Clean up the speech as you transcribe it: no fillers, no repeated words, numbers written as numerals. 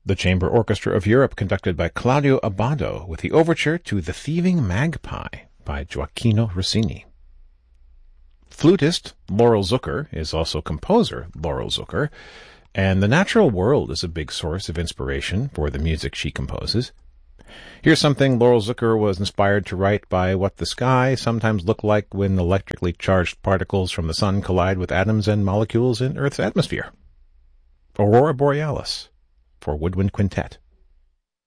The Chamber Orchestra of Europe, conducted by Claudio Abbado, with the overture to The Thieving Magpie by Gioacchino Rossini. Flutist Laurel Zucker is also composer Laurel Zucker, and the natural world is a big source of inspiration for the music she composes. Here's something Laurel Zucker was inspired to write by what the sky sometimes looked like when electrically charged particles from the sun collide with atoms and molecules in Earth's atmosphere. Aurora Borealis, for woodwind quintet.